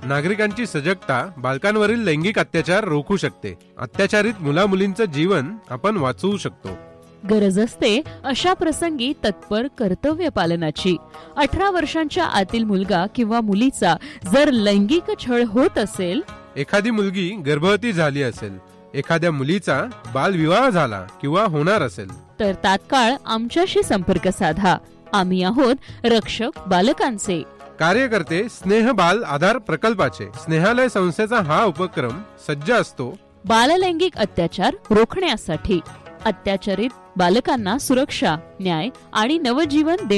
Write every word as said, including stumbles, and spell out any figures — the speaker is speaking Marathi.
नागरिकांची सजगता बालकांवरील लैंगिक अत्याचार रोखू शकते. अत्याचारित मुला मुलींचं जीवन आपण वाचवू शकतो. गरज असते अशा प्रसंगी तत्पर कर्तव्य पालनाची. अठरा वर्षांच्या आतील मुलगा किंवा मुलीचा जर लैंगिक छळ होत असेल, एखादी मुलगी गर्भवती झाली असेल, एखाद्या मुलीचा बालविवाह झाला किंवा होणार असेल, तर तात्काळ आमच्याशी संपर्क साधा. आम्ही आहोत रक्षक बालकांचे. कार्यकर्ते स्नेह बाल आधार प्रकल्पाचे. स्नेहालय संस्थेचा हा उपक्रम सज्ज असतो बाललैंगिक अत्याचार रोखण्यासाठी. अत्याचारित बालकांना सुरक्षा, न्याय आणि नवजीवन